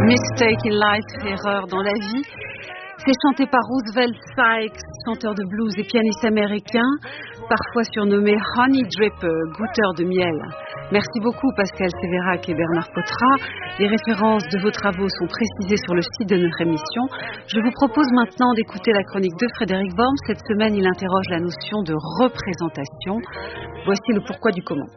Mistake in life, erreur dans la vie. C'est chanté par Roosevelt Sykes, chanteur de blues et pianiste américain, parfois surnommé Honey Dripper, goûteur de miel. Merci beaucoup Pascal Sévérac et Bernard Potra. Les références de vos travaux sont précisées sur le site de notre émission. Je vous propose maintenant d'écouter la chronique de Frédéric Worms. Cette semaine, il interroge la notion de représentation. Voici le pourquoi du comment.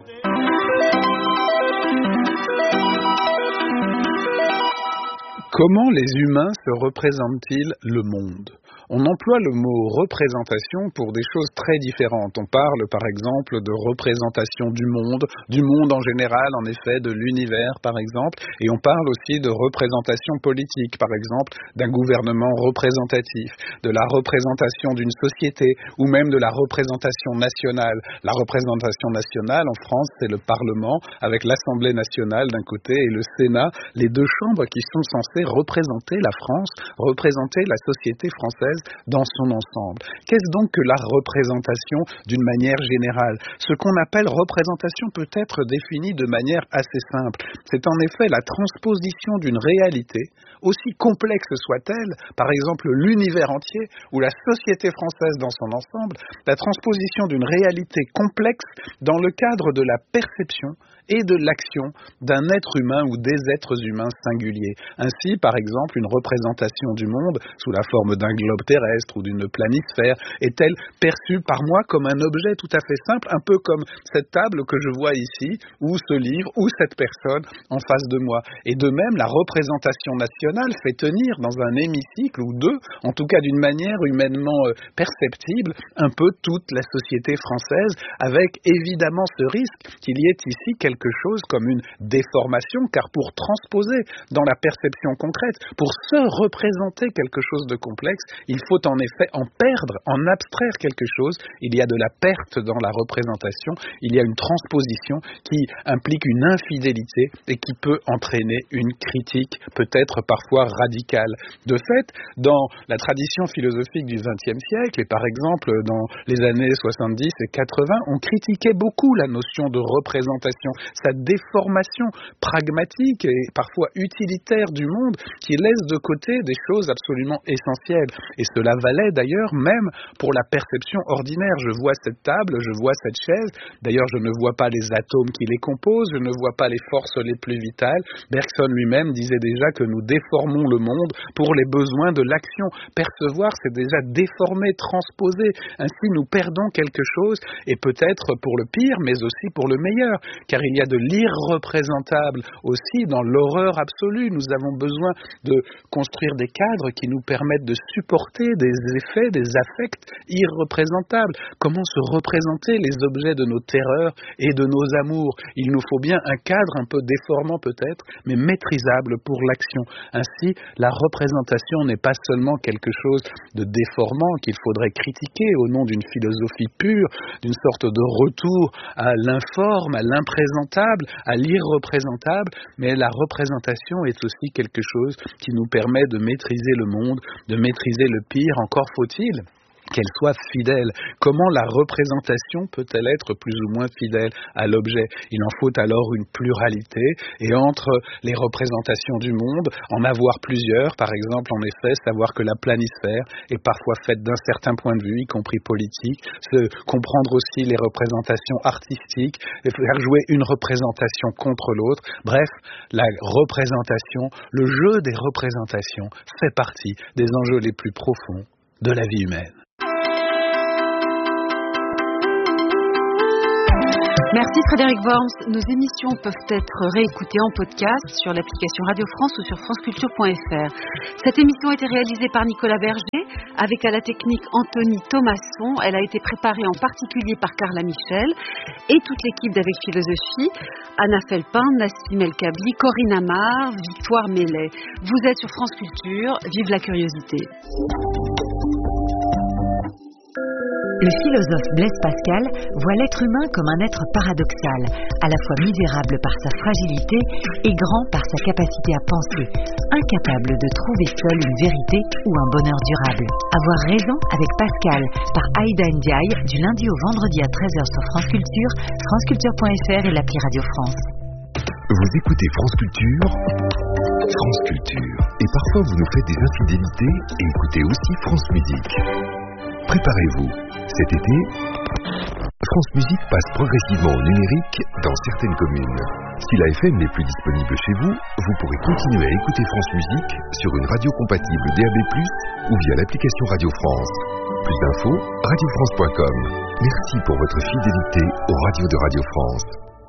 Comment les humains se représentent-ils le monde ? On emploie le mot représentation pour des choses très différentes. On parle par exemple de représentation du monde en général, en effet, de l'univers par exemple, et on parle aussi de représentation politique, par exemple, d'un gouvernement représentatif, de la représentation d'une société, ou même de la représentation nationale. La représentation nationale en France, c'est le Parlement, avec l'Assemblée nationale d'un côté et le Sénat, les deux chambres qui sont censées représenter la France, représenter la société française dans son ensemble. Qu'est-ce donc que la représentation d'une manière générale ? Ce qu'on appelle représentation peut être défini de manière assez simple. C'est en effet la transposition d'une réalité, aussi complexe soit-elle, par exemple l'univers entier ou la société française dans son ensemble, la transposition d'une réalité complexe dans le cadre de la perception et de l'action d'un être humain ou des êtres humains singuliers. Ainsi, par exemple, une représentation du monde sous la forme d'un globe terrestre ou d'une planisphère est-elle perçue par moi comme un objet tout à fait simple, un peu comme cette table que je vois ici, ou ce livre, ou cette personne en face de moi. Et de même, la représentation nationale fait tenir dans un hémicycle ou deux, en tout cas d'une manière humainement perceptible, un peu toute la société française, avec évidemment ce risque qu'il y ait ici quelque chose comme une déformation, car pour transposer dans la perception concrète, pour se représenter quelque chose de complexe, il faut en effet en perdre, en abstraire quelque chose. Il y a de la perte dans la représentation, il y a une transposition qui implique une infidélité et qui peut entraîner une critique peut-être parfois radicale. De fait, dans la tradition philosophique du XXe siècle, et par exemple dans les années 70 et 80, on critiquait beaucoup la notion de représentation, sa déformation pragmatique et parfois utilitaire du monde qui laisse de côté des choses absolument essentielles. Et cela valait d'ailleurs même pour la perception ordinaire. Je vois cette table, je vois cette chaise, d'ailleurs je ne vois pas les atomes qui les composent, je ne vois pas les forces les plus vitales. Bergson lui-même disait déjà que nous déformons le monde pour les besoins de l'action. Percevoir, c'est déjà déformer, transposer. Ainsi nous perdons quelque chose, et peut-être pour le pire, mais aussi pour le meilleur, car il y a de l'irreprésentable aussi dans l'horreur absolue. Nous avons besoin de construire des cadres qui nous permettent de supporter des effets, des affects irreprésentables. Comment se représenter les objets de nos terreurs et de nos amours ? Il nous faut bien un cadre un peu déformant peut-être, mais maîtrisable pour l'action. Ainsi, la représentation n'est pas seulement quelque chose de déformant qu'il faudrait critiquer au nom d'une philosophie pure, d'une sorte de retour à l'informe, à l'imprésentable, à l'irreprésentable, mais la représentation est aussi quelque chose qui nous permet de maîtriser le monde, de maîtriser le pire, encore faut-il qu'elle soit fidèle. Comment la représentation peut-elle être plus ou moins fidèle à l'objet ? Il en faut alors une pluralité, et entre les représentations du monde, en avoir plusieurs, par exemple, en effet, savoir que la planisphère est parfois faite d'un certain point de vue, y compris politique, comprendre aussi les représentations artistiques, et faire jouer une représentation contre l'autre. Bref, la représentation, le jeu des représentations fait partie des enjeux les plus profonds de la vie humaine. Merci Frédéric Worms. Nos émissions peuvent être réécoutées en podcast sur l'application Radio France ou sur franceculture.fr. Cette émission a été réalisée par Nicolas Berger avec à la technique Anthony Thomasson. Elle a été préparée en particulier par Carla Michel et toute l'équipe d'Avec Philosophie, Anna Felpin, Nassim El Kabli, Corinne Amar, Victoire Mellet. Vous êtes sur France Culture, vive la curiosité. Le philosophe Blaise Pascal voit l'être humain comme un être paradoxal, à la fois misérable par sa fragilité et grand par sa capacité à penser, incapable de trouver seul une vérité ou un bonheur durable. Avoir raison avec Pascal par Aïda Ndiaye du lundi au vendredi à 13h sur France Culture, franceculture.fr et l'appli Radio France. Vous écoutez France Culture France Culture. Et parfois vous nous faites des infidélités et écoutez aussi France Musique. Préparez-vous, cet été, France Musique passe progressivement au numérique dans certaines communes. Si la FM n'est plus disponible chez vous, vous pourrez continuer à écouter France Musique sur une radio compatible DAB+, ou via l'application Radio France. Plus d'infos, radiofrance.com. Merci pour votre fidélité aux radios de Radio France.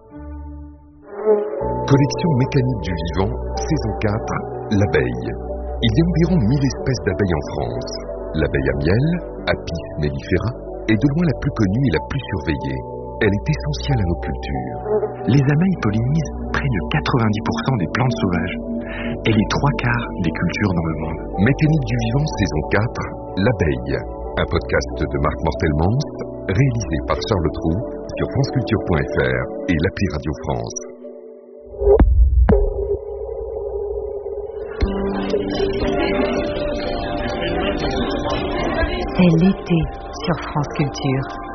Collection mécanique du vivant, saison 4, l'abeille. Il y a environ 1000 espèces d'abeilles en France. L'abeille à miel, Apis mellifera, est de loin la plus connue et la plus surveillée. Elle est essentielle à nos cultures. Les abeilles pollinisent près de 90% des plantes sauvages et les 3/4 des cultures dans le monde. Mécanique du vivant, saison 4, l'abeille. Un podcast de Marc Mortelmans, réalisé par Charles Trou sur franceculture.fr et l'appli Radio France. C'est l'été sur France Culture.